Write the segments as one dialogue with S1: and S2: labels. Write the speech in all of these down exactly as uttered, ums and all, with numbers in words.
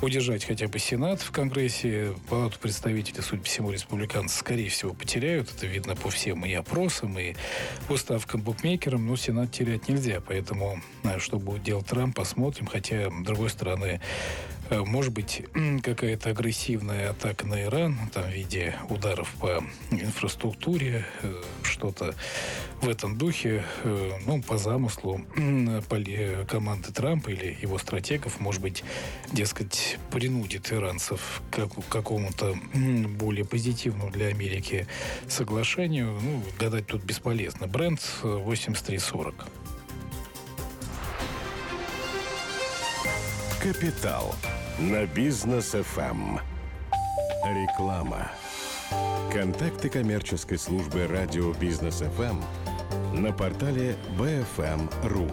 S1: удержать хотя бы Сенат в Конгрессе. Палату представителей, судя по всему, республиканцы, скорее всего, потеряют. Это видно по всем и опросам, и по ставкам букмекерам. Но Сенат терять нельзя. Поэтому, что будет делать Трамп, посмотрим. Хотя, с другой стороны, может быть, какая-то агрессивная атака на Иран, там, в виде ударов по инфраструктуре, что-то в этом духе, ну, по замыслу команды Трампа или его стратегов, может быть, дескать, принудит иранцев к какому-то более позитивному для Америки соглашению. Ну, гадать тут бесполезно. Брент восемьдесят три сорок.
S2: Капитал на Бизнес эф эм. Реклама. Контакты коммерческой службы радио Бизнес эф эм на портале би эф эм точка ру.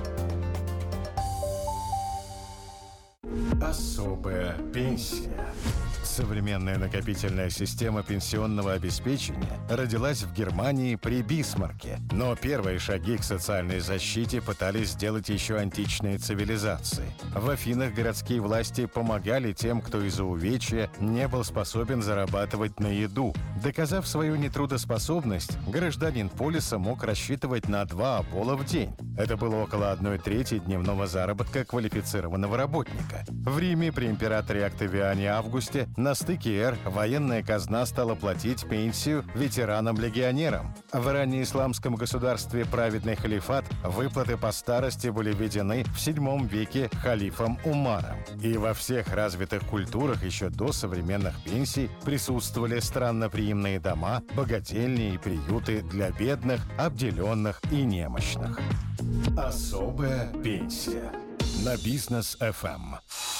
S2: Особая пенсия. Современная накопительная система пенсионного обеспечения родилась в Германии при Бисмарке. Но первые шаги к социальной защите пытались сделать еще античные цивилизации. В Афинах городские власти помогали тем, кто из-за увечья не был способен зарабатывать на еду. Доказав свою нетрудоспособность, гражданин полиса мог рассчитывать на два обола в день. Это было около одной трети дневного заработка квалифицированного работника. В Риме при императоре Октавиане Августе на стыке эр военная казна стала платить пенсию ветеранам-легионерам. В раннеисламском государстве праведный халифат выплаты по старости были введены в седьмом веке халифом Умаром. И во всех развитых культурах еще до современных пенсий присутствовали странноприимные дома, богательни и приюты для бедных, обделенных и немощных. Особая пенсия на Бизнес эф эм.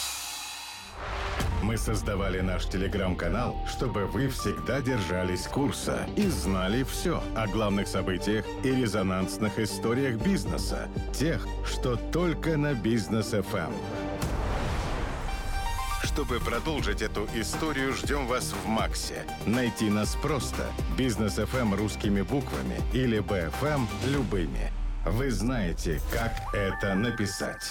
S2: Мы создавали наш телеграм-канал, чтобы вы всегда держались курса и знали все о главных событиях и резонансных историях бизнеса, тех, что только на Бизнес эф эм. Чтобы продолжить эту историю, ждем вас в Максе. Найти нас просто. Бизнес эф эм русскими буквами или би эф эм любыми. Вы знаете, как это написать.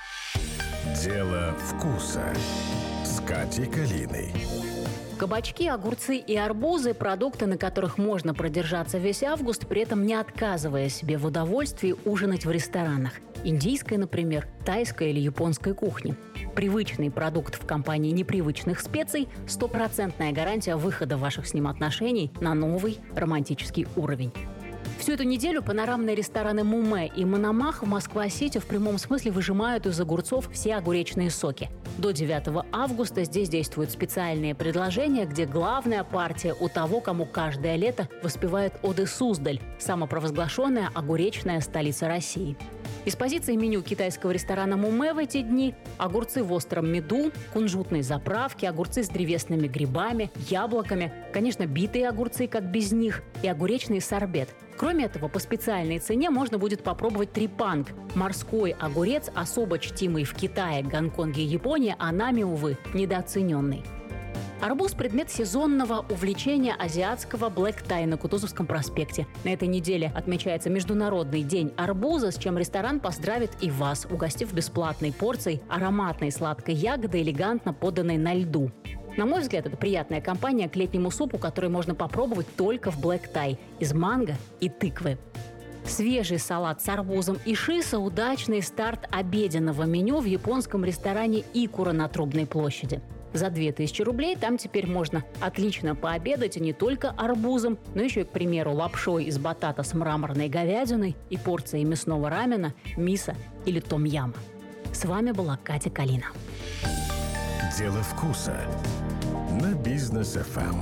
S2: Дело вкуса. С Катей Калиной.
S3: Кабачки, огурцы и арбузы – продукты, на которых можно продержаться весь август, при этом не отказывая себе в удовольствии ужинать в ресторанах. Индийской, например, тайской или японской кухни. Привычный продукт в компании непривычных специй – стопроцентная гарантия выхода ваших с ним отношений на новый романтический уровень. Всю эту неделю панорамные рестораны «Мумэ» и «Мономах» в Москва-Сити в прямом смысле выжимают из огурцов все огуречные соки. До девятого августа здесь действуют специальные предложения, где главная партия у того, кому каждое лето воспевает оды Суздаль, самопровозглашенная огуречная столица России. Из позиции меню китайского ресторана «Мумэ» в эти дни огурцы в остром меду, кунжутные заправки, огурцы с древесными грибами, яблоками, конечно, битые огурцы, как без них, и огуречный сорбет. Кроме этого, по специальной цене можно будет попробовать трипанг – морской огурец, особо чтимый в Китае, Гонконге и Японии, а нами, увы, недооцененный. Арбуз – предмет сезонного увлечения азиатского блэк-тай на Кутузовском проспекте. На этой неделе отмечается Международный день арбуза, с чем ресторан поздравит и вас, угостив бесплатной порцией ароматной сладкой ягоды, элегантно поданной на льду. На мой взгляд, это приятная компания к летнему супу, который можно попробовать только в блэк-тай из манго и тыквы. Свежий салат с арбузом и шисо – удачный старт обеденного меню в японском ресторане «Икура» на Трубной площади. За две тысячи рублей там теперь можно отлично пообедать и не только арбузом, но еще и, к примеру, лапшой из батата с мраморной говядиной и порцией мясного рамена, мисо или том-яма. С вами была Катя Калина.
S2: Дело вкуса на Бизнес эф эм.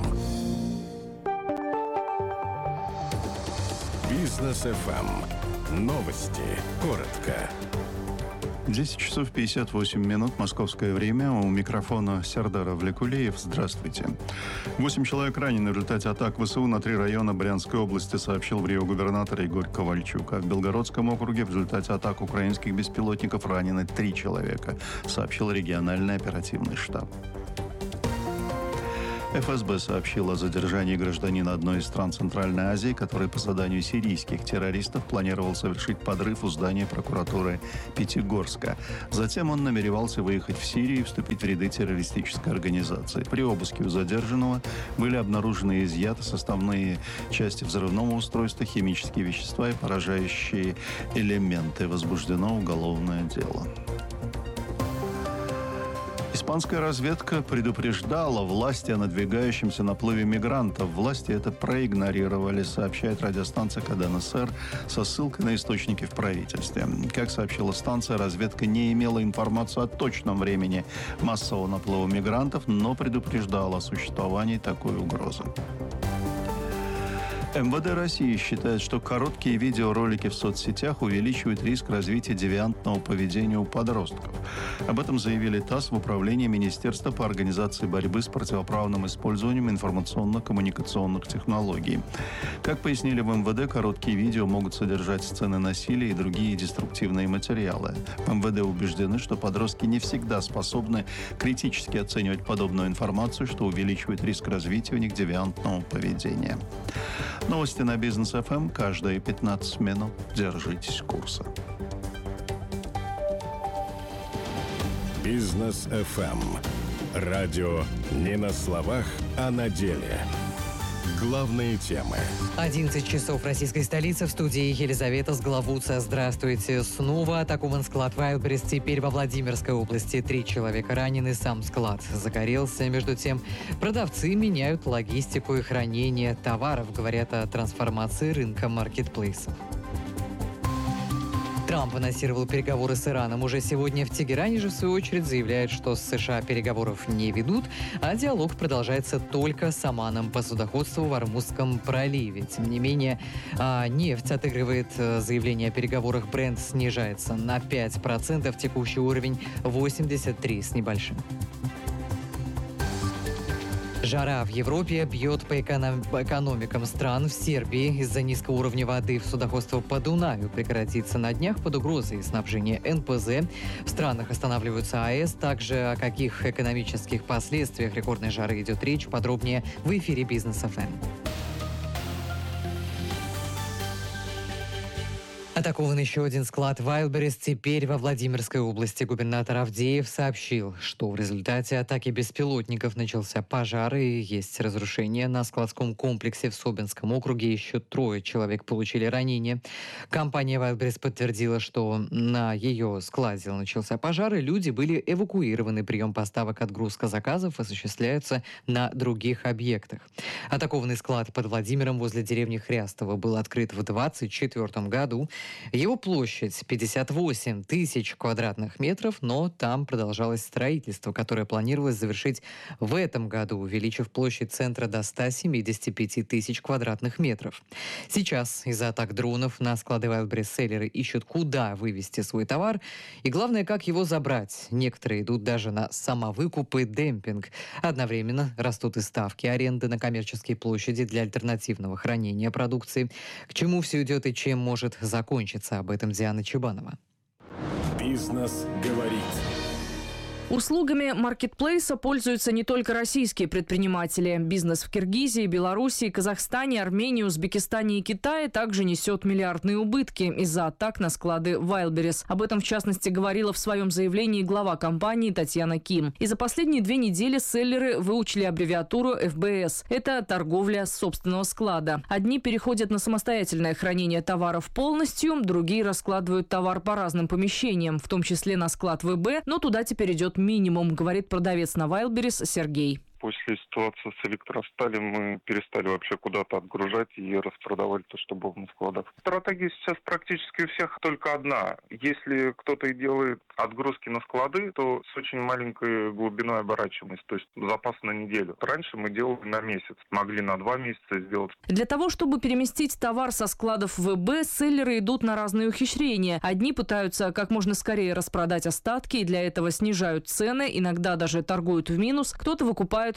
S2: Бизнес эф эм. Новости. Коротко.
S4: десять часов пятьдесят восемь минут, московское время. У микрофона Сердар Авлекулеев. Здравствуйте. Восемь человек ранены в результате атак ВСУ на три района Брянской области, сообщил в Рио губернатор Игорь Ковальчук. А в Белгородском округе в результате атак украинских беспилотников ранены три человека, сообщил региональный оперативный штаб. эф эс бэ сообщил о задержании гражданина одной из стран Центральной Азии, который по заданию сирийских террористов планировал совершить подрыв у здания прокуратуры Пятигорска. Затем он намеревался выехать в Сирию и вступить в ряды террористической организации. При обыске у задержанного были обнаружены и изъяты составные части взрывного устройства, химические вещества и поражающие элементы. Возбуждено уголовное дело. Испанская разведка предупреждала власти о надвигающемся наплыве мигрантов. Власти это проигнорировали, сообщает радиостанция Кадена Сер со ссылкой на источники в правительстве. Как сообщила станция, разведка не имела информацию о точном времени массового наплыва мигрантов, но предупреждала о существовании такой угрозы. эм вэ дэ России считает, что короткие видеоролики в соцсетях увеличивают риск развития девиантного поведения у подростков. Об этом заявили ТАСС в управлении Министерства по организации борьбы с противоправным использованием информационно-коммуникационных технологий. Как пояснили в эм вэ дэ, короткие видео могут содержать сцены насилия и другие деструктивные материалы. В эм вэ дэ убеждены, что подростки не всегда способны критически оценивать подобную информацию, что увеличивает риск развития у них девиантного поведения. Новости на Бизнес эф эм каждые пятнадцать минут. Держитесь курса.
S2: Бизнес эф эм. Радио не на словах, а на деле. Главные темы.
S5: одиннадцать часов в российской столице. В студии Елизавета Сглавуца. Здравствуйте. Снова атакован склад Wildberries. Теперь во Владимирской области. Три человека ранены. Сам склад загорелся. Между тем, продавцы меняют логистику и хранение товаров. Говорят о трансформации рынка маркетплейсов. Трамп анонсировал переговоры с Ираном. Уже сегодня в Тегеране же, в свою очередь, заявляет, что с США переговоров не ведут, а диалог продолжается только с Оманом по судоходству в Ормузском проливе. Тем не менее, нефть отыгрывает заявление о переговорах. Брент снижается на пять процентов, текущий уровень восемьдесят три с небольшим. Жара в Европе бьет по эконом- экономикам стран. В Сербии из-за низкого уровня воды в судоходство по Дунаю прекратится на днях под угрозой снабжения эн пэ зэ. В странах останавливаются а эс. Также о каких экономических последствиях рекордной жары идет речь, подробнее в эфире Бизнес эф эм. Атакован еще один склад Wildberries. Теперь во Владимирской области. Губернатор Авдеев сообщил, что в результате атаки беспилотников начался пожар и есть разрушение на складском комплексе в Собинском округе. Еще трое человек получили ранения. Компания Wildberries подтвердила, что на ее складе начался пожар, и люди были эвакуированы. Прием поставок, отгрузка заказов осуществляются на других объектах. Атакованный склад под Владимиром возле деревни Хрястово был открыт в двадцать четвёртом году. Его площадь пятьдесят восемь тысяч квадратных метров, но там продолжалось строительство, которое планировалось завершить в этом году, увеличив площадь центра до ста семидесяти пяти тысяч квадратных метров. Сейчас из-за атак дронов на склады Wildberries селлеры ищут, куда вывести свой товар и, главное, как его забрать. Некоторые идут даже на самовыкуп и демпинг. Одновременно растут и ставки аренды на коммерческие площади для альтернативного хранения продукции. К чему все идет и чем может закончиться? Об этом Диана Чебанова.
S2: Бизнес говорит.
S6: Услугами маркетплейса пользуются не только российские предприниматели. Бизнес в Киргизии, Белоруссии, Казахстане, Армении, Узбекистане и Китае также несет миллиардные убытки из-за атак на склады Wildberries. Об этом, в частности, говорила в своем заявлении глава компании Татьяна Ким. И за последние две недели селлеры выучили аббревиатуру эф бэ эс. Это торговля с собственного склада. Одни переходят на самостоятельное хранение товаров полностью, другие раскладывают товар по разным помещениям, в том числе на склад вэ бэ, но туда теперь идет минимум, говорит продавец на Wildberries Сергей.
S7: После ситуации с электросталем мы перестали вообще куда-то отгружать и распродавали то, что было на складах. Стратегия сейчас практически у всех только одна. Если кто-то и делает отгрузки на склады, то с очень маленькой глубиной оборачиваемости, то есть запас на неделю. Раньше мы делали на месяц, могли на два месяца сделать.
S6: Для того, чтобы переместить товар со складов вэ бэ, селлеры идут на разные ухищрения. Одни пытаются как можно скорее распродать остатки и для этого снижают цены, иногда даже торгуют в минус. Кто-то выкупает продукцию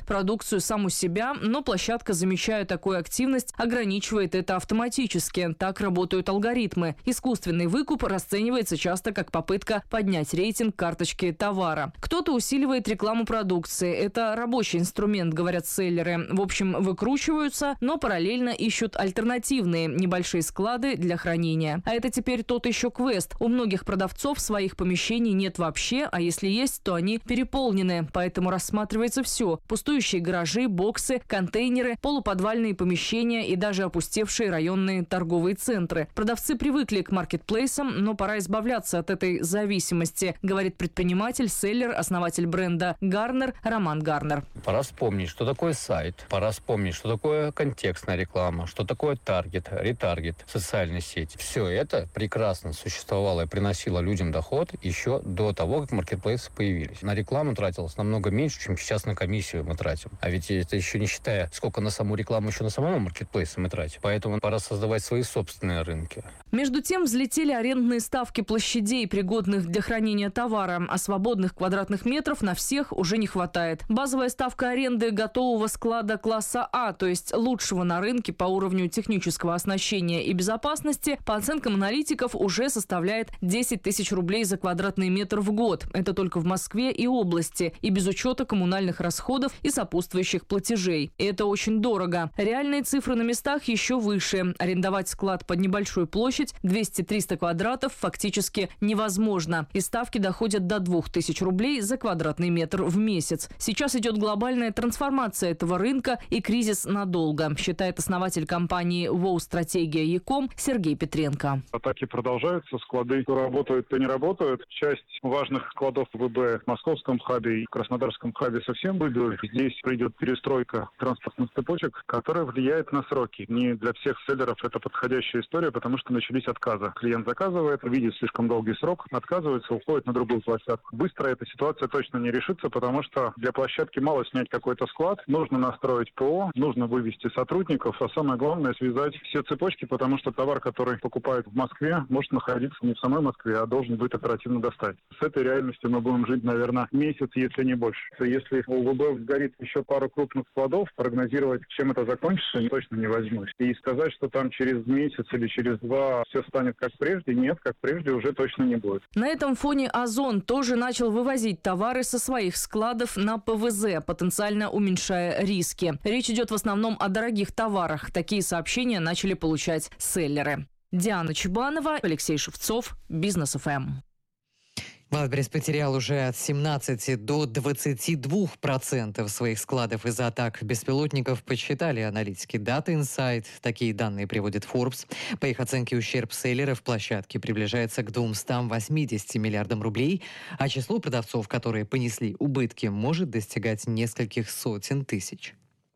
S6: продукцию сам у себя, но площадка, замечая такую активность, ограничивает это автоматически. Так работают алгоритмы. Искусственный выкуп расценивается часто как попытка поднять рейтинг карточки товара. Кто-то усиливает рекламу продукции. Это рабочий инструмент, говорят селлеры. В общем, выкручиваются, но параллельно ищут альтернативные небольшие склады для хранения. А это теперь тот еще квест. У многих продавцов своих помещений нет вообще, а если есть, то они переполнены. Поэтому рассматривается все. Пустующие гаражи, боксы, контейнеры, полуподвальные помещения и даже опустевшие районные торговые центры. Продавцы привыкли к маркетплейсам, но пора избавляться от этой зависимости, говорит предприниматель, селлер, основатель бренда Гарнер Роман Гарнер.
S8: Пора вспомнить, что такое сайт, пора вспомнить, что такое контекстная реклама, что такое таргет, ретаргет, социальные сети. Все это прекрасно существовало и приносило людям доход еще до того, как маркетплейсы появились. На рекламу тратилось намного меньше, чем сейчас на комиссию мы тратим. А ведь это еще не считая, сколько на саму рекламу еще на самом маркетплейсе мы тратим. Поэтому пора создавать свои собственные рынки.
S6: Между тем взлетели арендные ставки площадей, пригодных для хранения товара, а свободных квадратных метров на всех уже не хватает. Базовая ставка аренды готового склада класса А, то есть лучшего на рынке по уровню технического оснащения и безопасности, по оценкам аналитиков, уже составляет десять тысяч рублей за квадратный метр в год. Это только в Москве и области, и без учета коммунальных расходов и сопутствующих платежей. И это очень дорого. Реальные цифры на местах еще выше. Арендовать склад под небольшую площадь, двести-триста квадратов, фактически невозможно. И ставки доходят до двух тысяч рублей за квадратный метр в месяц. Сейчас идет глобальная трансформация этого рынка и кризис надолго, считает основатель компании «Воу Стратегия Яком» Сергей Петренко.
S9: Атаки продолжаются, склады то работают, то не работают. Часть важных складов ВБ в московском хабе и краснодарском хабе совсем выбили. Здесь придет перестройка транспортных цепочек, которая влияет на сроки. Не для всех селлеров это подходящая история, потому что начались отказы. Клиент заказывает, видит слишком долгий срок, отказывается, уходит на другую площадку. Быстро эта ситуация точно не решится, потому что для площадки мало снять какой-то склад, нужно настроить ПО, нужно вывести сотрудников, а самое главное связать все цепочки, потому что товар, который покупают в Москве, может находиться не в самой Москве, а должен быть оперативно достать. С этой реальностью мы будем жить, наверное, месяц, если не больше. Если у ВБ сгорит еще пару крупных складов, прогнозировать, чем это закончится, точно не возьмусь. И сказать, что там через месяц или через два все станет как прежде, нет, как прежде уже точно не будет.
S6: На этом фоне Озон тоже начал вывозить товары со своих складов на ПВЗ, потенциально уменьшая риски. Речь идет в основном о дорогих товарах. Такие сообщения начали получать селлеры. Диана Чебанова, Алексей Шевцов, Бизнес эф эм.
S5: Wildberries потерял уже от семнадцати до двадцати двух процентов своих складов из-за атак беспилотников, подсчитали аналитики Data Insight. Такие данные приводит Forbes. По их оценке, ущерб селлеров площадки приближается к двумстам восьмидесяти миллиардам рублей, а число продавцов, которые понесли убытки, может достигать нескольких сотен тысяч.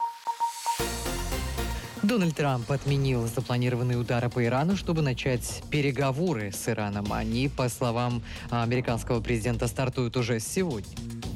S5: Дональд Трамп отменил запланированные удары по Ирану, чтобы начать переговоры с Ираном. Они, по словам американского президента, стартуют уже сегодня.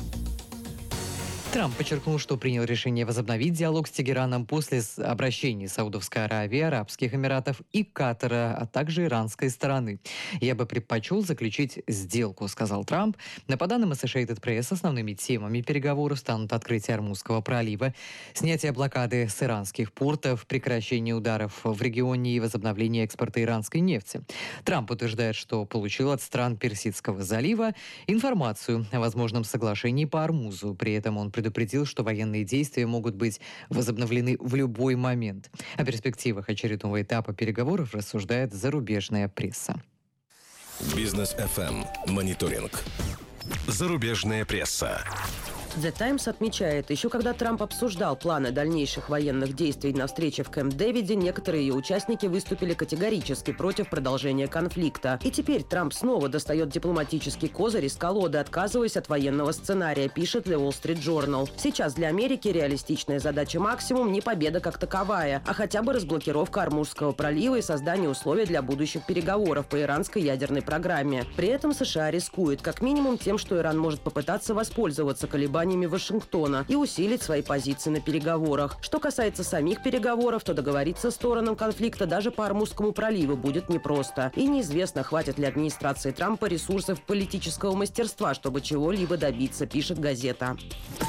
S5: Трамп подчеркнул, что принял решение возобновить диалог с Тегераном после обращений Саудовской Аравии, Арабских Эмиратов и Катара, а также иранской стороны. «Я бы предпочел заключить сделку», — сказал Трамп. По данным Associated Press, основными темами переговоров станут открытие Ормузского пролива, снятие блокады с иранских портов, прекращение ударов в регионе и возобновление экспорта иранской нефти. Трамп утверждает, что получил от стран Персидского залива информацию о возможном соглашении по Ормузу. При этом он предупредил, что военные действия могут быть возобновлены в любой момент. О перспективах очередного этапа переговоров рассуждает зарубежная пресса.
S10: Бизнес эф эм. Мониторинг. Зарубежная пресса.
S11: The Times отмечает, еще когда Трамп обсуждал планы дальнейших военных действий на встрече в Кэмп-Дэвиде, некоторые ее участники выступили категорически против продолжения конфликта. И теперь Трамп снова достает дипломатический козырь из колоды, отказываясь от военного сценария, пишет The Wall Street Journal. Сейчас для Америки реалистичная задача максимум не победа как таковая, а хотя бы разблокировка Ормузского пролива и создание условий для будущих переговоров по иранской ядерной программе. При этом США рискует как минимум тем, что Иран может попытаться воспользоваться колебаниями Вашингтона и усилить свои позиции на переговорах. Что касается самих переговоров, то договориться сторонам конфликта даже по Ормузскому проливу будет непросто. И неизвестно, хватит ли администрации Трампа ресурсов политического мастерства, чтобы чего-либо добиться, пишет газета.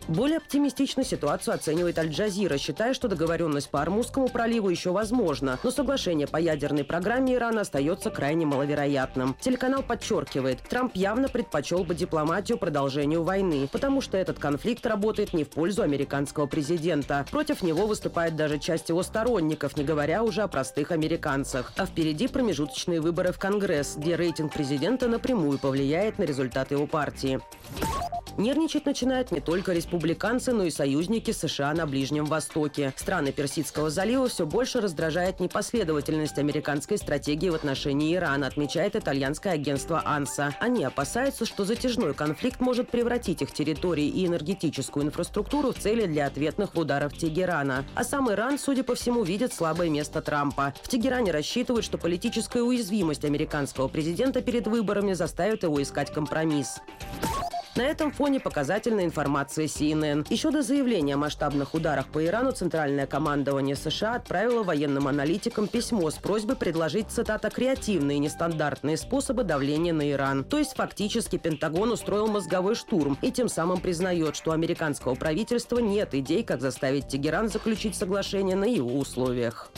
S11: Более оптимистично ситуацию оценивает Аль-Джазира, считая, что договоренность по Ормузскому проливу еще возможна, но соглашение по ядерной программе Ирана остается крайне маловероятным. Телеканал подчеркивает, Трамп явно предпочел бы дипломатию продолжению войны, потому что этот конфликт работает не в пользу американского президента. Против него выступает даже часть его сторонников, не говоря уже о простых американцах. А впереди промежуточные выборы в Конгресс, где рейтинг президента напрямую повлияет на результат его партии. Нервничать начинают не только республиканцы, но и союзники США на Ближнем Востоке. Страны Персидского залива все больше раздражает непоследовательность американской стратегии в отношении Ирана, отмечает итальянское агентство «Анса». Они опасаются, что затяжной конфликт может превратить их территории и энергетическую инфраструктуру в цели для ответных ударов Тегерана. А сам Иран, судя по всему, видит слабое место Трампа. В Тегеране рассчитывают, что политическая уязвимость американского президента перед выборами заставит его искать компромисс. На этом фоне показательная информация си эн эн. Еще до заявления о масштабных ударах по Ирану Центральное командование США отправило военным аналитикам письмо с просьбой предложить, цитата, «креативные и нестандартные способы давления на Иран». То есть фактически Пентагон устроил мозговой штурм и тем самым признает, что у американского правительства нет идей, как заставить Тегеран заключить соглашение на его условиях.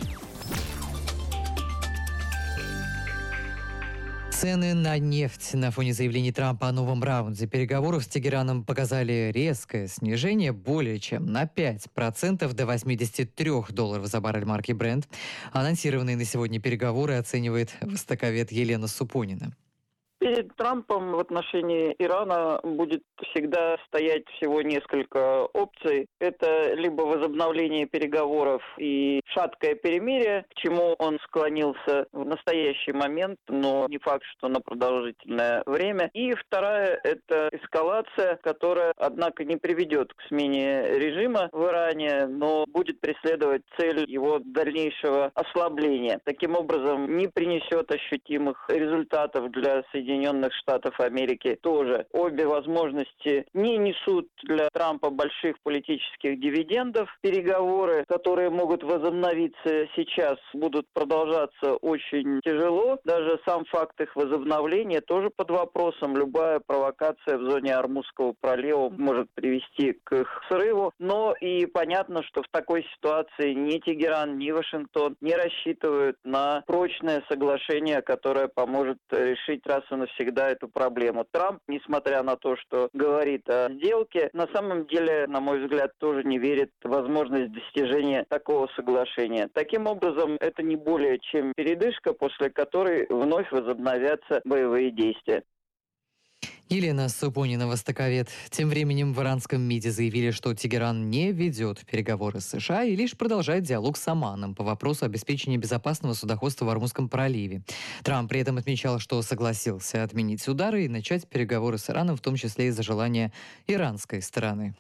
S5: Цены на нефть на фоне заявлений Трампа о новом раунде переговоров с Тегераном показали резкое снижение более чем на пять процентов до восьмидесяти трёх долларов за баррель марки Brent. Анонсированные на сегодня переговоры оценивает востоковед Елена Супонина.
S12: Перед Трампом в отношении Ирана будет всегда стоять всего несколько опций. Это либо возобновление переговоров и шаткое перемирие, к чему он склонился в настоящий момент, но не факт, что на продолжительное время. И вторая – это эскалация, которая, однако, не приведет к смене режима в Иране, но будет преследовать цель его дальнейшего ослабления. Таким образом, не принесет ощутимых результатов для Соединенных Соединенных Штатов Америки тоже. Обе возможности не несут для Трампа больших политических дивидендов. Переговоры, которые могут возобновиться сейчас, будут продолжаться очень тяжело. Даже сам факт их возобновления тоже под вопросом. Любая провокация в зоне Ормузского пролива может привести к их срыву. Но и понятно, что в такой ситуации ни Тегеран, ни Вашингтон не рассчитывают на прочное соглашение, которое поможет решить раз и навсегда эту проблему. Трамп, несмотря на то, что говорит о сделке, на самом деле, на мой взгляд, тоже не верит в возможность достижения такого соглашения. Таким образом, это не более чем передышка, после которой вновь возобновятся боевые действия.
S5: Елена Супонина, востоковед. Тем временем в иранском МИДе заявили, что Тегеран не ведет переговоры с США и лишь продолжает диалог с Оманом по вопросу обеспечения безопасного судоходства в Ормузском проливе. Трамп при этом отмечал, что согласился отменить удары и начать переговоры с Ираном, в том числе из-за желания иранской стороны.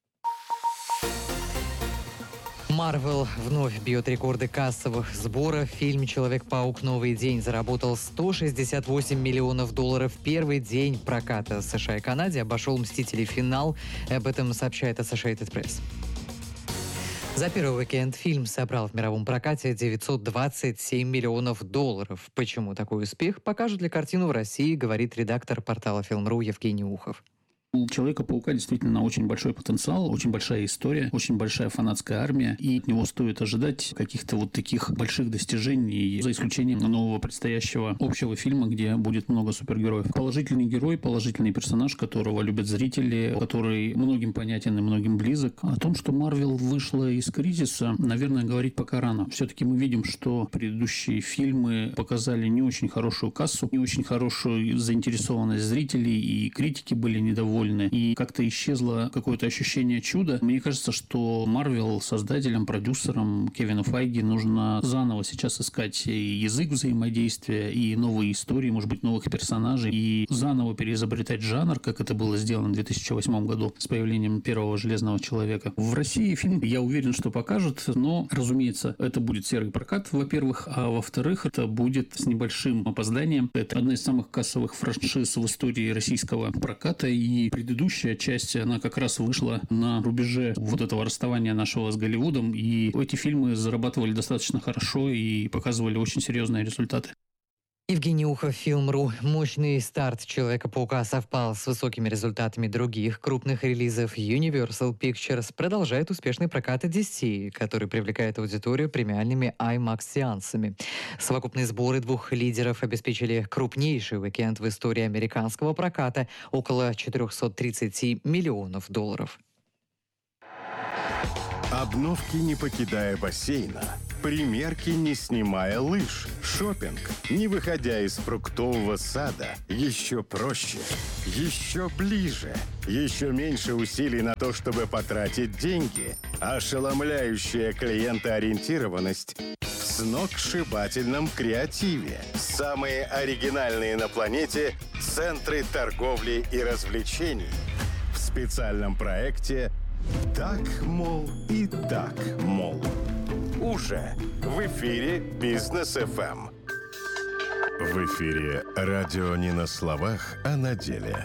S5: Марвел вновь бьет рекорды кассовых сборов. Фильм «Человек-паук. Новый день» заработал сто шестьдесят восемь миллионов долларов. Первый день проката в США и Канаде обошел «Мстителей. Финал». Об этом сообщает Associated Press. За первый уикенд фильм собрал в мировом прокате девятьсот двадцать семь миллионов долларов. Почему такой успех, покажут ли картину в России, говорит редактор портала Film.ru Евгений Ухов.
S13: У Человека-паука действительно очень большой потенциал, очень большая история, очень большая фанатская армия, и от него стоит ожидать каких-то вот таких больших достижений, за исключением нового предстоящего общего фильма, где будет много супергероев. Положительный герой, положительный персонаж, которого любят зрители, который многим понятен и многим близок. О том, что Марвел вышла из кризиса, наверное, говорить пока рано. Все-таки мы видим, что предыдущие фильмы показали не очень хорошую кассу, не очень хорошую заинтересованность зрителей, и критики были недовольны. И как-то исчезло какое-то ощущение чуда. Мне кажется, что Марвел, создателям, продюсерам Кевину Файги нужно заново сейчас искать и язык взаимодействия, и новые истории, может быть, новых персонажей, и заново переизобретать жанр, как это было сделано в две тысячи восьмом году с появлением первого «Железного человека». В России фильм, я уверен, что покажут, но, разумеется, это будет серый прокат, во-первых, а во-вторых, это будет с небольшим опозданием. Это одна из самых кассовых франшиз в истории российского проката, и предыдущая часть, она как раз вышла на рубеже вот этого расставания нашего с Голливудом, и эти фильмы зарабатывали достаточно хорошо и показывали очень серьезные результаты.
S5: Евгений Ухов, Фильм.ру. Мощный старт «Человека-паука» совпал с высокими результатами других крупных релизов. Universal Pictures продолжает успешный прокат «Одиссеи», который привлекает аудиторию премиальными IMAX-сеансами. Совокупные сборы двух лидеров обеспечили крупнейший уикенд в истории американского проката – около четыреста тридцать миллионов долларов.
S2: Обновки, не покидая бассейна. Примерки, не снимая лыж. Шопинг, не выходя из фруктового сада. Еще проще, еще ближе. Еще меньше усилий на то, чтобы потратить деньги. Ошеломляющая клиентоориентированность в сногсшибательном креативе. Самые оригинальные на планете центры торговли и развлечений. В специальном проекте «Так, мол, и так, мол». Уже в эфире Бизнес эф эм. В эфире радио не на словах, а на деле.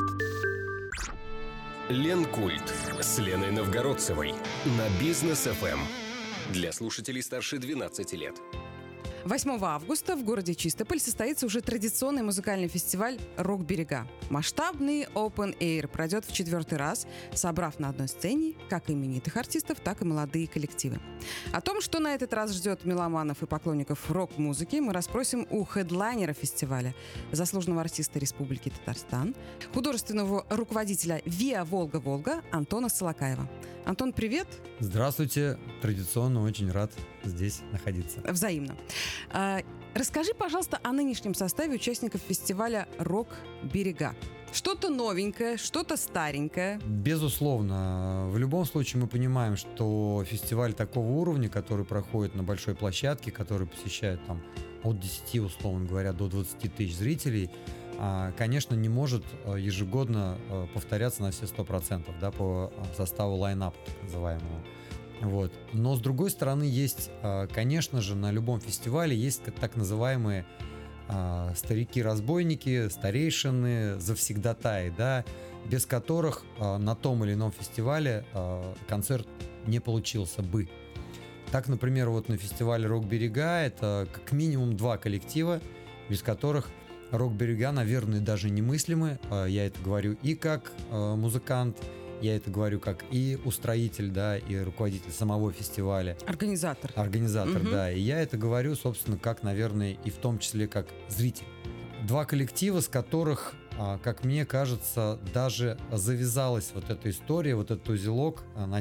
S10: Ленкульт с Леной Новгородцевой на Бизнес эф эм. Для слушателей старше двенадцати лет.
S14: восьмого августа в городе Чистополь состоится уже традиционный музыкальный фестиваль «Рок-берега». Масштабный Open Air пройдет в четвертый раз, собрав на одной сцене как именитых артистов, так и молодые коллективы. О том, что на этот раз ждет меломанов и поклонников рок-музыки, мы расспросим у хедлайнера фестиваля, заслуженного артиста Республики Татарстан, художественного руководителя ВИА «Волга-Волга» Антона Солокаева. Антон, привет!
S15: Здравствуйте! Традиционно очень рад здесь находиться.
S14: Взаимно. А, расскажи, пожалуйста, о нынешнем составе участников фестиваля «Рок-берега». Что-то новенькое, что-то старенькое?
S15: Безусловно. В любом случае мы понимаем, что фестиваль такого уровня, который проходит на большой площадке, который посещает там от десяти, условно говоря, до двадцати тысяч зрителей, конечно, не может ежегодно повторяться на все сто процентов, да, по составу лайнапа, так называемого. Вот. Но, с другой стороны, есть, конечно же, на любом фестивале есть так называемые старики-разбойники, старейшины, завсегдатаи, да, без которых на том или ином фестивале концерт не получился бы. Так, например, вот на фестивале «Рок-берега» это как минимум два коллектива, без которых «Рок-берега», наверное, даже немыслимы. Я это говорю и как музыкант, я это говорю как и устроитель, да, и руководитель самого фестиваля.
S14: Организатор.
S15: Организатор,
S14: угу.
S15: да. И я это говорю, собственно, как, наверное, и в том числе как зритель. Два коллектива, с которых, как мне кажется, даже завязалась вот эта история, вот этот узелок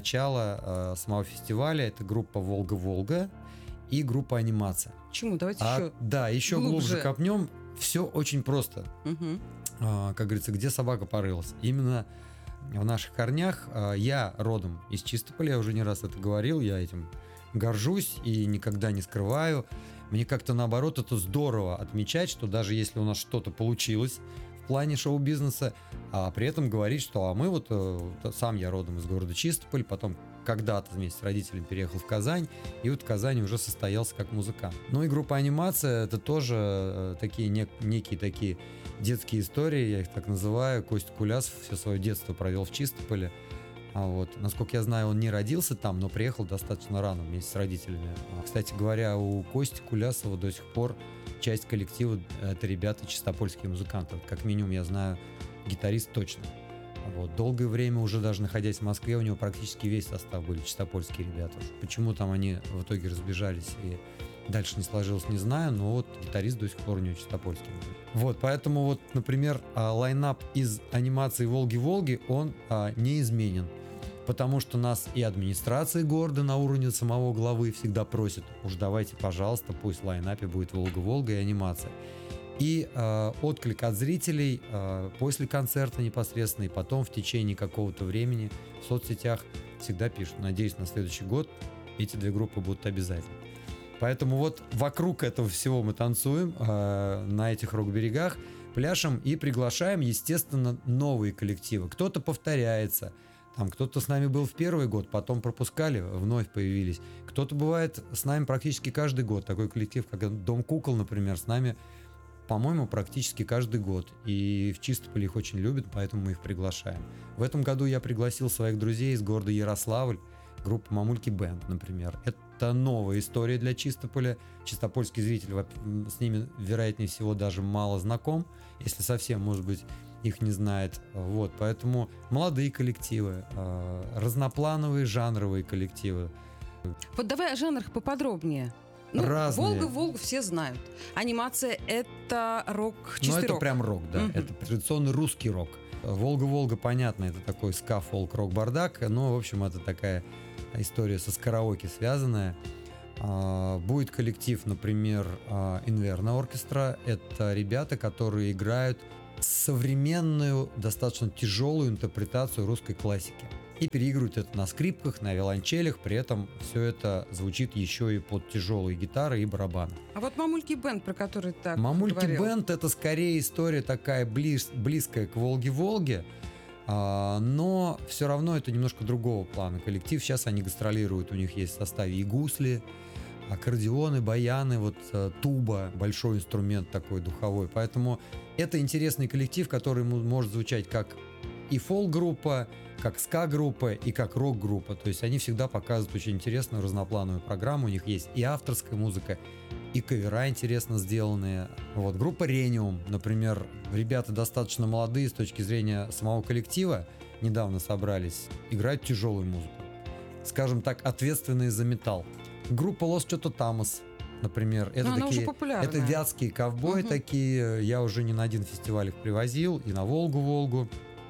S15: начала самого фестиваля. Это группа «Волга-Волга» и группа «Анимация».
S14: Почему? Давайте
S15: а,
S14: еще
S15: Да, еще глубже, глубже копнем. Все очень просто.
S14: Угу.
S15: А, как говорится, где собака порылась. Именно в наших корнях. Я родом из Чистополя, я уже не раз это говорил, я этим горжусь и никогда не скрываю. Мне как-то наоборот это здорово отмечать, что даже если у нас что-то получилось в плане шоу-бизнеса, а при этом говорить, что а мы вот, сам я родом из города Чистополь, потом когда-то вместе с родителями переехал в Казань, и вот в Казани уже состоялся как музыкант. Ну и группа «Анимация» — это тоже такие нек- некие такие детские истории, я их так называю. Костя Кулясов все свое детство провел в Чистополе. А вот, насколько я знаю, он не родился там, но приехал достаточно рано вместе с родителями. Кстати говоря, у Кости Кулясова до сих пор часть коллектива — это ребята чистопольские музыканты. Как минимум, я знаю, гитарист точно. Вот. Долгое время, уже даже находясь в Москве, у него практически весь состав были чистопольские ребята. Почему там они в итоге разбежались и дальше не сложилось, не знаю, но вот гитарист до сих пор у него чистопольский. Вот, поэтому вот, например, лайнап из «Анимации Волги-Волги», он а, неизменен. Потому что нас и администрация города на уровне самого главы всегда просит: уж давайте, пожалуйста, пусть в лайнапе будет «Волга-Волга» и «Анимация». И э, отклик от зрителей э, после концерта непосредственно, и потом в течение какого-то времени в соцсетях всегда пишут: надеюсь, на следующий год эти две группы будут обязательно. Поэтому вот вокруг этого всего мы танцуем э, на этих рок-берегах, пляшем и приглашаем, естественно, новые коллективы. Кто-то повторяется, там, кто-то с нами был в первый год, потом пропускали, вновь появились. Кто-то бывает с нами практически каждый год. Такой коллектив, как «Дом кукол», например, с нами, по-моему, практически каждый год. И в Чистополе их очень любят, поэтому мы их приглашаем. В этом году я пригласил своих друзей из города Ярославль, группа «Мамульки Бэнд», например. Это это новая история для Чистополя. Чистопольский зритель с ними, вероятнее всего, даже мало знаком, если совсем, может быть, их не знает. Вот, поэтому молодые коллективы, разноплановые жанровые коллективы.
S14: Вот давай о жанрах поподробнее. Ну,
S15: разные.
S14: Волга, Волгу все знают. Анимация — это рок, чистый
S15: рок. Ну, это
S14: рок.
S15: прям рок, да.
S14: Угу.
S15: Это традиционный русский рок. Волга-Волга, понятно, это такой ска, фолк, рок, бардак. Но, в общем, это такая история со скараоке связанная. Будет коллектив, например, Инверно оркестра. Это ребята, которые играют современную, достаточно тяжелую интерпретацию русской классики. И переигрывают это на скрипках, на виолончелях, при этом все это звучит еще и под тяжелые гитары и барабаны.
S14: А вот «Мамульки бенд», про который ты так
S15: «Мамульки
S14: говорил.
S15: бенд» — это скорее история такая близ, близкая к «Волге-Волге», а, но все равно это немножко другого плана коллектив. Сейчас они гастролируют, у них есть в составе и гусли, аккордеоны, баяны, вот туба, большой инструмент такой духовой. Поэтому это интересный коллектив, который может звучать как и фолк-группа, как ска-группа и как рок-группа. То есть они всегда показывают очень интересную разноплановую программу. У них есть и авторская музыка, и кавера интересно сделанные. Вот. Группа Renium, например, ребята достаточно молодые с точки зрения самого коллектива, недавно собрались, играют тяжелую музыку. Скажем так, ответственные за металл. Группа Los Chototamos, например, это
S14: Но
S15: такие, это вятские ковбои угу. такие. Я уже не на один фестиваль их привозил, и на Волгу-Волгу.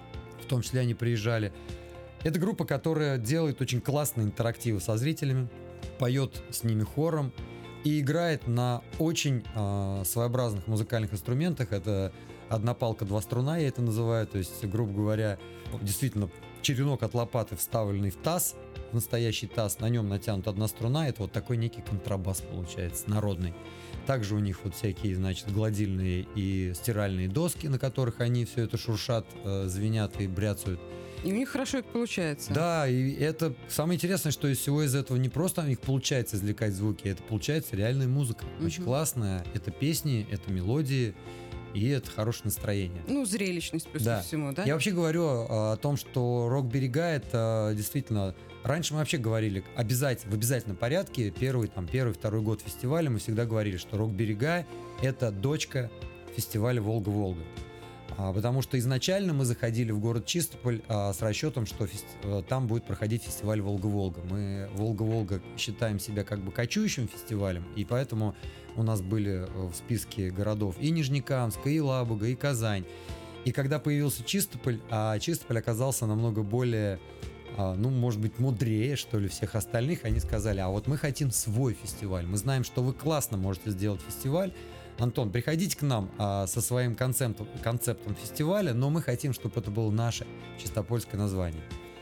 S15: В том числе они приезжали. Это группа, которая делает очень классные интерактивы со зрителями, поет с ними хором и играет на очень э, своеобразных музыкальных инструментах. Это одна палка, два струна, я это называю. То есть, грубо говоря, действительно черенок от лопаты, вставленный в таз, в настоящий таз, на нем натянута одна струна. Это вот такой некий контрабас получается, народный. Также у них вот всякие, значит, гладильные и стиральные доски, на которых они все это шуршат, э, звенят и бряцают.
S14: И у них хорошо это получается.
S15: Да, и это самое интересное, что из всего из этого не просто у них получается извлекать звуки, это получается реальная музыка. Угу. Очень классная. Это песни, это мелодии, и это хорошее настроение.
S14: Ну, зрелищность плюс
S15: да.
S14: ко всему, да?
S15: Я вообще говорю о, о том, что «Рок Берега» — это действительно... Раньше мы вообще говорили обязательно, в обязательном порядке, первый, там, первый, второй год фестиваля мы всегда говорили, что «Рок Берега» — это дочка фестиваля «Волга-Волга». А, потому что изначально мы заходили в город Чистополь а, с расчетом, что фести... там будет проходить фестиваль «Волга-Волга». Мы «Волга-Волга» считаем себя как бы кочующим фестивалем, и поэтому у нас были в списке городов и Нижнекамск, и Елабуга, и Казань. И когда появился Чистополь, а Чистополь оказался намного более... ну, может быть, мудрее, что ли, всех остальных, они сказали, а вот мы хотим свой фестиваль. Мы знаем, что вы классно можете сделать фестиваль. Антон, приходите к нам а, со своим концептом, концептом фестиваля, но мы хотим, чтобы это было наше чистопольское название.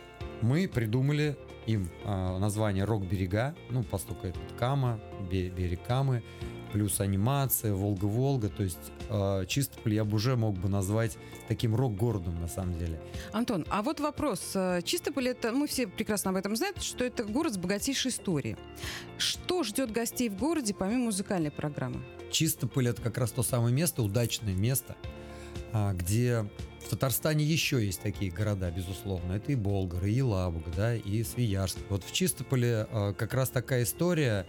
S15: Мы придумали им а, название «Рок Берега», ну, поскольку это Кама, берег Камы, плюс анимация, Волга-Волга, то есть э, Чистополь я бы уже мог бы назвать таким рок-городом на самом деле.
S14: Антон, а вот вопрос. Чистополь — это, мы все прекрасно об этом знаем, что это город с богатейшей историей. Что ждет гостей в городе помимо музыкальной программы?
S15: Чистополь — это как раз то самое место, удачное место, где в Татарстане еще есть такие города, безусловно. Это и Болгар, и Елабуга, да, и Свияжск. Вот в Чистополе э, как раз такая история.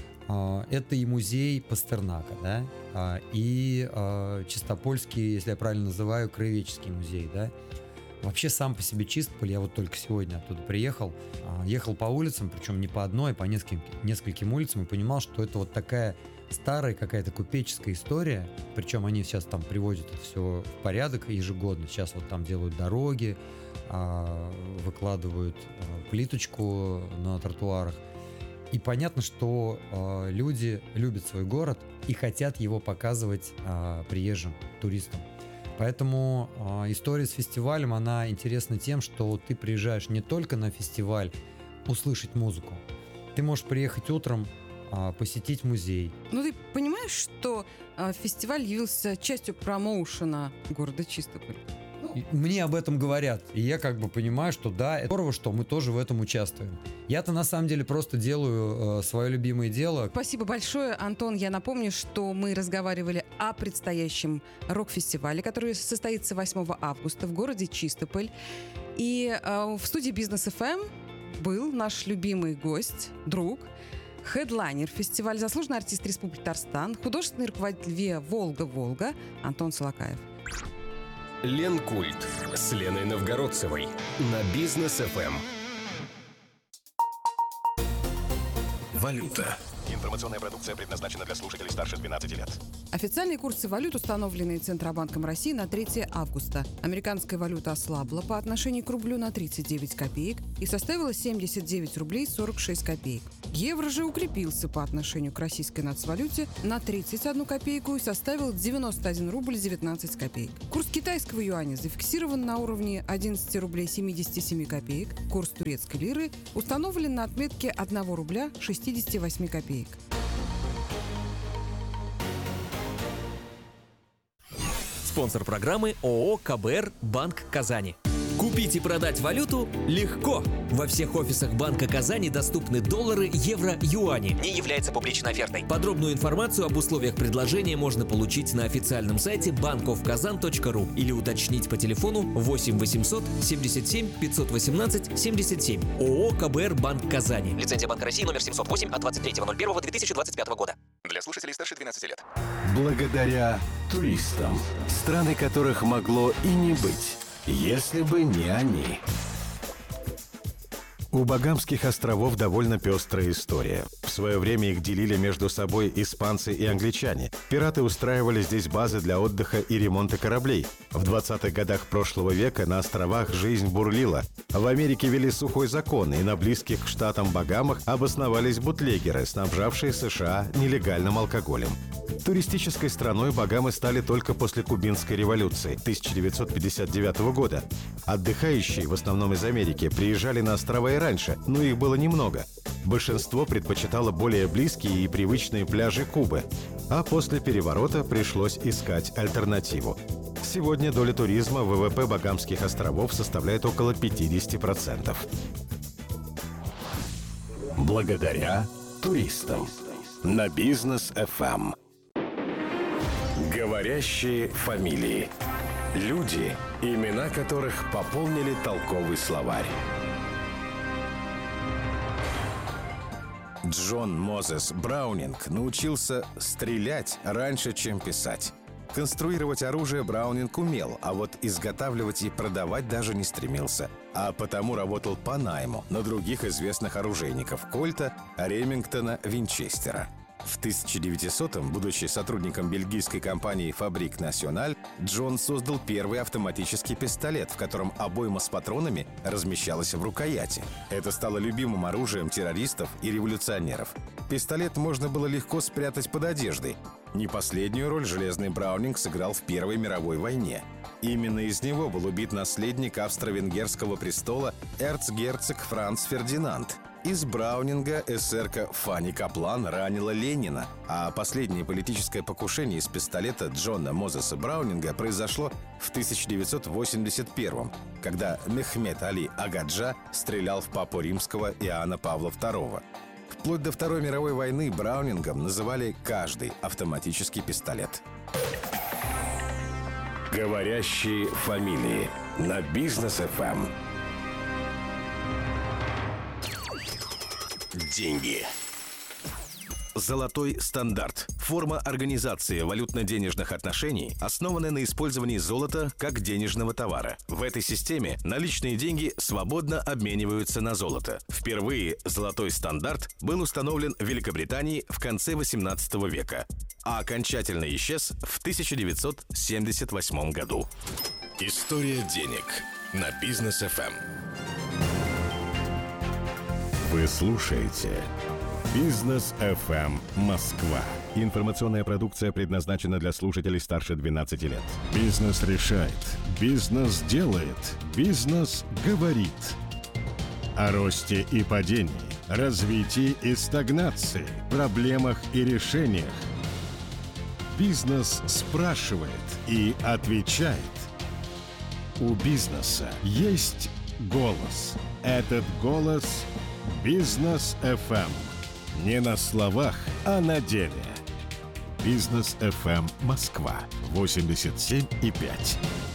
S15: Это и музей Пастернака, да, и э, Чистопольский, если я правильно называю, краеведческий музей, да. Вообще сам по себе Чистополь, я вот только сегодня оттуда приехал, э, ехал по улицам, причем не по одной, а по нескольким, нескольким улицам, и понимал, что это вот такая старая какая-то купеческая история, причем они сейчас там приводят это все в порядок ежегодно, сейчас вот там делают дороги, э, выкладывают э, плиточку на тротуарах. И понятно, что э, люди любят свой город и хотят его показывать э, приезжим, туристам. Поэтому э, история с фестивалем, она интересна тем, что ты приезжаешь не только на фестиваль услышать музыку. Ты можешь приехать утром, э, посетить музей.
S14: Ну ты понимаешь, что э, фестиваль явился частью промоушена города Чистополь?
S15: Мне об этом говорят, и я как бы понимаю, что да, это здорово, что мы тоже в этом участвуем. Я-то на самом деле просто делаю э, свое любимое дело.
S14: Спасибо большое, Антон. Я напомню, что мы разговаривали о предстоящем рок-фестивале, который состоится восьмого августа в городе Чистополь. И э, в студии Бизнес эф эм был наш любимый гость, друг, Хедлайнер фестиваля, заслуженный артист Республики Татарстан, художественный руководитель ВИА «Волга-Волга» Антон Солокаев.
S10: Ленкульт с Леной Новгородцевой на Бизнес эф эм.
S2: Валюта. Информационная продукция предназначена для слушателей старше двенадцати лет.
S14: Официальные курсы валют, установленные Центробанком России на третье августа. Американская валюта ослабла по отношению к рублю на тридцать девять копеек и составила семьдесят девять рублей сорок шесть копеек. Евро же укрепился по отношению к российской нацвалюте на тридцать одну копейку и составил девяносто один рубль девятнадцать копеек. Курс китайского юаня зафиксирован на уровне одиннадцать рублей семьдесят семь копеек. Курс турецкой лиры установлен на отметке один рубля шестьдесят восемь копеек.
S16: Спонсор программы ООО КБР «Банк Казани». Купить и продать валюту легко. Во всех офисах Банка Казани доступны доллары, евро, юани. Не является публичной офертой. Подробную информацию об условиях предложения можно получить на официальном сайте банков казан точка ру или уточнить по телефону восемь восемьсот семьдесят семь пятьсот восемнадцать семьдесят семь. ООО КБР «Банк Казани». Лицензия Банка России номер семьсот восемь от двадцать третьего ноль первого две тысячи двадцать пятого года. Для слушателей старше двенадцати лет.
S2: Благодаря туристам, страны которых могло и не быть, если бы не они. У Багамских островов довольно пестрая история. В свое время их делили между собой испанцы и англичане. Пираты устраивали здесь базы для отдыха и ремонта кораблей. В двадцатых годах прошлого века на островах жизнь бурлила. В Америке ввели сухой закон, и на близких к штатам Багамах обосновались бутлегеры, снабжавшие США нелегальным алкоголем. Туристической страной Багамы стали только после Кубинской революции тысяча девятьсот пятьдесят девятого года. Отдыхающие, в основном из Америки, приезжали на острова и раньше, но их было немного. Большинство предпочитало более близкие и привычные пляжи Кубы. А после переворота пришлось искать альтернативу. Сегодня доля туризма в ВВП Багамских островов составляет около пятьдесят процентов. Благодаря туристам. На Бизнес эф эм. Говорящие фамилии. Люди, имена которых пополнили толковый словарь. Джон Мозес Браунинг научился стрелять раньше, чем писать. Конструировать оружие Браунинг умел, а вот изготавливать и продавать даже не стремился. А потому работал по найму на других известных оружейников Кольта, Ремингтона, Винчестера. В тысяча девятисотом, будучи сотрудником бельгийской компании «Фабрик Националь», Джон создал первый автоматический пистолет, в котором обойма с патронами размещалась в рукояти. Это стало любимым оружием террористов и революционеров. Пистолет можно было легко спрятать под одеждой. Не последнюю роль железный Браунинг сыграл в Первой мировой войне. Именно из него был убит наследник австро-венгерского престола эрцгерцог Франц Фердинанд. Из Браунинга эсерка Фанни Каплан ранила Ленина, а последнее политическое покушение из пистолета Джона Мозеса Браунинга произошло в тысяча девятьсот восемьдесят первом, когда Мехмед Али Агаджа стрелял в папу римского Иоанна Павла второго. Вплоть до Второй мировой войны Браунингом называли каждый автоматический пистолет. Говорящие фамилии на Бизнес эф эм. Деньги. Золотой стандарт. Форма организации валютно-денежных отношений, основанная на использовании золота как денежного товара. В этой системе наличные деньги свободно обмениваются на золото. Впервые золотой стандарт был установлен в Великобритании в конце восемнадцатого века, а окончательно исчез в тысяча девятьсот семьдесят восьмом году. История денег на Бизнес эф эм. Вы слушаете Бизнес эф эм Москва. Информационная продукция предназначена для слушателей старше двенадцати лет. Бизнес решает. Бизнес делает. Бизнес говорит. О росте и падении, развитии и стагнации, проблемах и решениях. Бизнес спрашивает и отвечает. У бизнеса есть голос. Этот голос – Бизнес эф эм. Не на словах, а на деле. Бизнес эф эм Москва восемьдесят семь и пять.